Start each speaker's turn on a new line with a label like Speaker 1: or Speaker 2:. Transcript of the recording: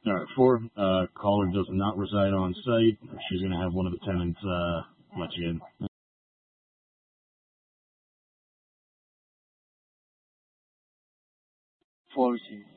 Speaker 1: All right, four, caller does not reside on site. She's going to have one of the tenants let you in.
Speaker 2: 40.